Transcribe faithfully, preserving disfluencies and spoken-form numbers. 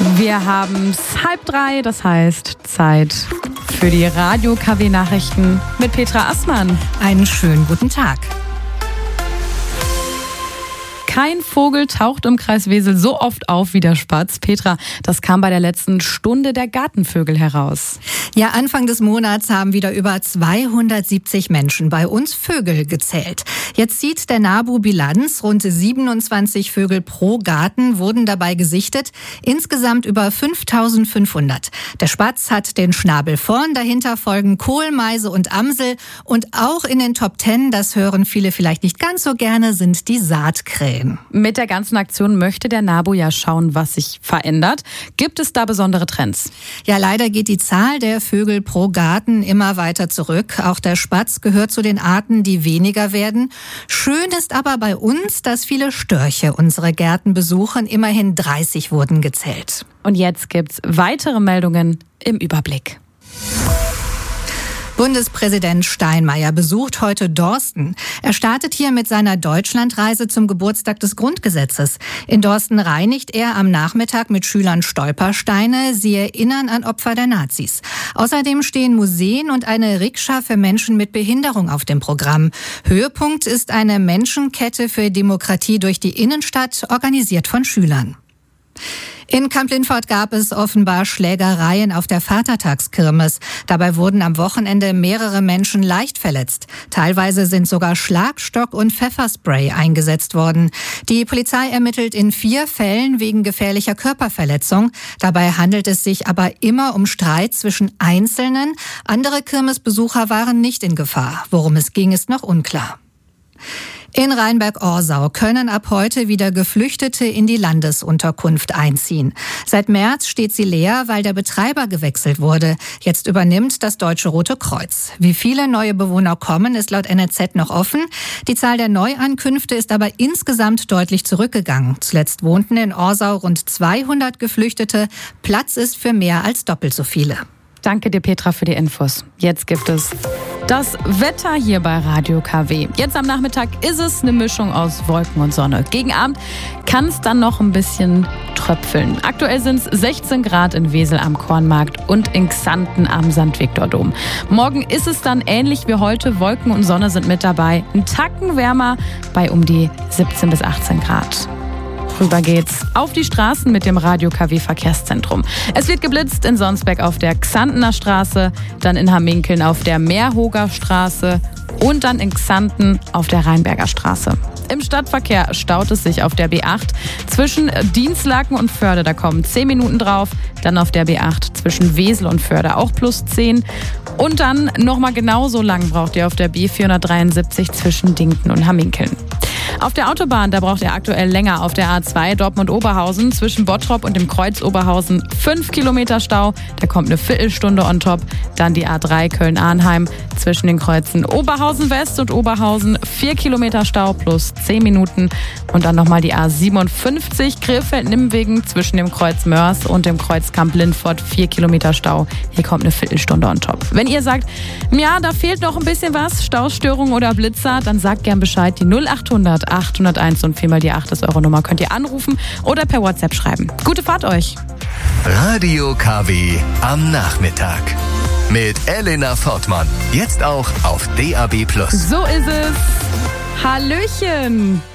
Wir haben's halb drei, das heißt Zeit für die Radio-K W-Nachrichten mit Petra Assmann. Einen schönen guten Tag. Kein Vogel taucht im Kreis Wesel so oft auf wie der Spatz. Petra, das kam bei der letzten Stunde der Gartenvögel heraus. Ja, Anfang des Monats haben wieder über zweihundertsiebzig Menschen bei uns Vögel gezählt. Jetzt zieht der NABU Bilanz. Rund siebenundzwanzig Vögel pro Garten wurden dabei gesichtet. Insgesamt über fünftausendfünfhundert. Der Spatz hat den Schnabel vorn, dahinter folgen Kohlmeise und Amsel. Und auch in den Top Ten, das hören viele vielleicht nicht ganz so gerne, sind die Saatkrähen. Mit der ganzen Aktion möchte der NABU ja schauen, was sich verändert. Gibt es da besondere Trends? Ja, leider geht die Zahl der Vögel pro Garten immer weiter zurück. Auch der Spatz gehört zu den Arten, die weniger werden. Schön ist aber bei uns, dass viele Störche unsere Gärten besuchen. Immerhin dreißig wurden gezählt. Und jetzt gibt's weitere Meldungen im Überblick. Bundespräsident Steinmeier besucht heute Dorsten. Er startet hier mit seiner Deutschlandreise zum Geburtstag des Grundgesetzes. In Dorsten reinigt er am Nachmittag mit Schülern Stolpersteine. Sie erinnern an Opfer der Nazis. Außerdem stehen Museen und eine Rikscha für Menschen mit Behinderung auf dem Programm. Höhepunkt ist eine Menschenkette für Demokratie durch die Innenstadt, organisiert von Schülern. In Kamp-Lintfort gab es offenbar Schlägereien auf der Vatertagskirmes. Dabei wurden am Wochenende mehrere Menschen leicht verletzt. Teilweise sind sogar Schlagstock und Pfefferspray eingesetzt worden. Die Polizei ermittelt in vier Fällen wegen gefährlicher Körperverletzung. Dabei handelt es sich aber immer um Streit zwischen Einzelnen. Andere Kirmesbesucher waren nicht in Gefahr. Worum es ging, ist noch unklar. In Rheinberg-Orsau können ab heute wieder Geflüchtete in die Landesunterkunft einziehen. Seit März steht sie leer, weil der Betreiber gewechselt wurde. Jetzt übernimmt das Deutsche Rote Kreuz. Wie viele neue Bewohner kommen, ist laut N R Z noch offen. Die Zahl der Neuankünfte ist aber insgesamt deutlich zurückgegangen. Zuletzt wohnten in Orsau rund zweihundert Geflüchtete. Platz ist für mehr als doppelt so viele. Danke dir, Petra, für die Infos. Jetzt gibt es das Wetter hier bei Radio K W. Jetzt am Nachmittag ist es eine Mischung aus Wolken und Sonne. Gegen Abend kann es dann noch ein bisschen tröpfeln. Aktuell sind es sechzehn Grad in Wesel am Kornmarkt und in Xanten am Sankt Viktor Dom. Morgen ist es dann ähnlich wie heute. Wolken und Sonne sind mit dabei. Ein Tacken wärmer bei um die siebzehn bis achtzehn Grad. Rüber geht's auf die Straßen mit dem Radio K W Verkehrszentrum. Es wird geblitzt in Sonsbeck auf der Xantener Straße, dann in Hamminkeln auf der Meerhoger Straße und dann in Xanten auf der Rheinberger Straße. Im Stadtverkehr staut es sich auf der B acht zwischen Dienstlaken und Förde, da kommen zehn Minuten drauf. Dann auf der B acht zwischen Wesel und Förde auch plus zehn. Und dann nochmal genauso lang braucht ihr auf der B vierhundertdreiundsiebzig zwischen Dinkten und Hamminkeln. Auf der Autobahn, da braucht ihr aktuell länger auf der A zwei Dortmund-Oberhausen zwischen Bottrop und dem Kreuz Oberhausen fünf Kilometer Stau. Da kommt eine Viertelstunde on top. Dann die A drei Köln-Arnheim zwischen den Kreuzen Oberhausen West und Oberhausen vier Kilometer Stau plus zehn Minuten. Und dann nochmal die A siebenundfünfzig Krefeld-Nimwegen zwischen dem Kreuz Mörs und dem Kreuz Kamp-Lintfort vier Kilometer Stau. Hier kommt eine Viertelstunde on top. Wenn ihr sagt, ja, da fehlt noch ein bisschen was, Staustörung oder Blitzer, dann sagt gern Bescheid. Die null achthundert achthunderteins und vier mal die acht ist eure Nummer. Könnt ihr anrufen oder per WhatsApp schreiben. Gute Fahrt euch. Radio K W am Nachmittag. Mit Elena Fortmann. Jetzt auch auf D A B plus. So ist es. Hallöchen.